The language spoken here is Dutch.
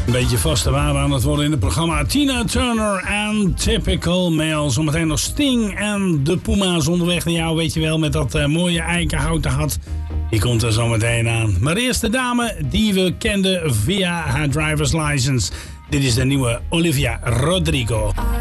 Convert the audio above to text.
Een beetje vaste waarde aan het worden in het programma. Tina Turner en Typical Male. Zometeen nog Sting en de Puma's onderweg naar jou, weet je wel, met dat mooie eikenhouten hat. Die komt er zometeen aan. Maar eerst de dame die we kenden via haar driver's license. Dit is de nieuwe Olivia Rodrigo.